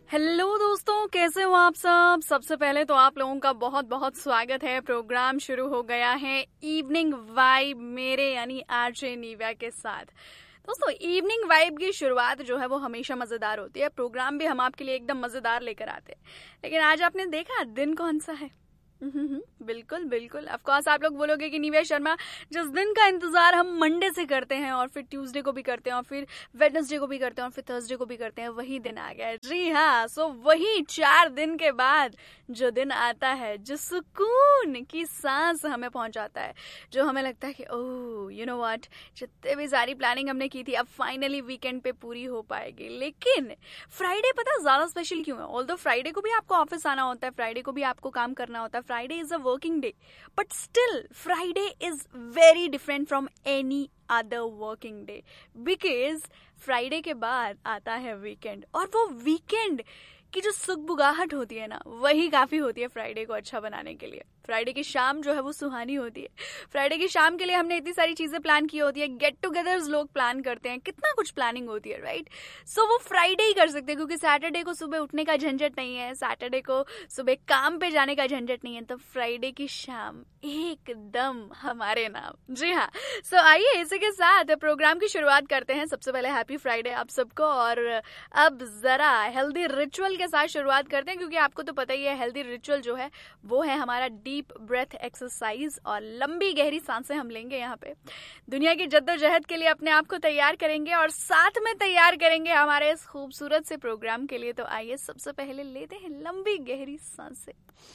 Hello दोस्तों, कैसे हो आप सब। सबसे पहले तो आप लोगों का बहुत बहुत स्वागत है। प्रोग्राम शुरू हो गया है इवनिंग वाइब मेरे यानी आरजे निव्या के साथ। दोस्तों, इवनिंग वाइब की शुरुआत जो है वो हमेशा मजेदार होती है। प्रोग्राम भी हम आपके लिए एकदम मजेदार लेकर आते हैं। लेकिन आज आपने देखा दिन कौन सा है? बिल्कुल बिल्कुल, ऑफ कोर्स आप लोग बोलोगे कि निवेश शर्मा, जिस दिन का इंतजार हम मंडे से करते हैं और फिर ट्यूसडे को भी करते हैं और फिर वेडनेसडे को भी करते हैं और फिर थर्सडे को भी करते हैं, वही दिन आ गया है। जी हाँ, सो वही 4 दिन के बाद जो दिन आता है, जो सुकून की सांस हमें पहुंचाता है, जो हमें लगता है कि ओह यू नो व्हाट, जितने भी सारी प्लानिंग हमने की थी अब फाइनली वीकेंड पे पूरी हो पाएगी। लेकिन फ्राइडे पता है ज्यादा स्पेशल क्यों है? ऑल्दो फ्राइडे को भी आपको ऑफिस आना होता है, फ्राइडे को भी आपको काम करना होता है, Friday is a working day, but still Friday is very different from any other working day, because Friday के बाद आता है वीकेंड। और वो वीकेंड की जो सुगबुगाहट होती है ना, वही काफी होती है फ्राइडे को अच्छा बनाने के लिए। फ्राइडे की शाम जो है वो सुहानी होती है। फ्राइडे की शाम के लिए हमने इतनी सारी चीजें प्लान की होती है, गेट टुगेदर्स लोग प्लान करते हैं, कितना कुछ प्लानिंग होती है, राइट। सो वो फ्राइडे ही कर सकते हैं, क्योंकि सैटरडे को सुबह उठने का झंझट नहीं है, सैटरडे को सुबह काम पे जाने का झंझट नहीं है, तो फ्राइडे की शाम एकदम हमारे नाम। जी हाँ, सो आइए इसी के साथ प्रोग्राम की शुरुआत करते हैं। सबसे पहले हैप्पी फ्राइडे आप सबको। और अब जरा हेल्दी रिचुअल के साथ शुरुआत करते हैं, क्योंकि आपको तो पता ही है हेल्दी रिचुअल जो है वो है हमारा डीप ब्रेथ एक्सरसाइज, और लंबी गहरी सांसें हम लेंगे यहाँ पे। दुनिया की जद्दोजहद के लिए अपने आप को तैयार करेंगे और साथ में तैयार करेंगे हमारे इस खूबसूरत से प्रोग्राम के लिए। तो आइए सबसे पहले लेते हैं लंबी गहरी सांसें।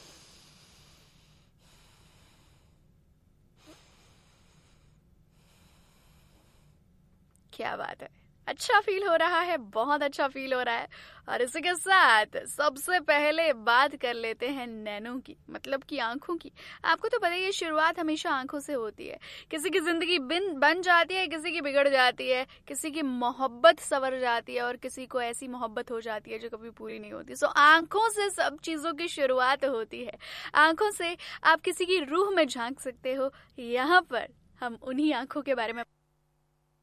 क्या बात है, अच्छा फील हो रहा है, बहुत अच्छा फील हो रहा है। और इसी के साथ सबसे पहले बात कर लेते हैं नैनों की, मतलब कि आंखों की। आपको तो पता ही है शुरुआत हमेशा आंखों से होती है। किसी की जिंदगी बन जाती है, किसी की बिगड़ जाती है, किसी की मोहब्बत संवर जाती है और किसी को ऐसी मोहब्बत हो जाती है जो कभी पूरी नहीं होती। सो आंखों से सब चीजों की शुरुआत होती है। आंखों से आप किसी की रूह में झांक सकते हो। यहाँ पर हम उन्हीं आंखों के बारे में